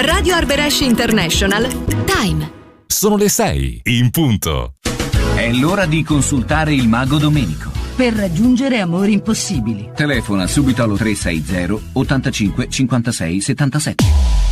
Radio Arbëresh International. Time. Sono le 6 in punto. È l'ora di consultare il mago Domenico. Per raggiungere amori impossibili. Telefona subito allo 360 85 56 77.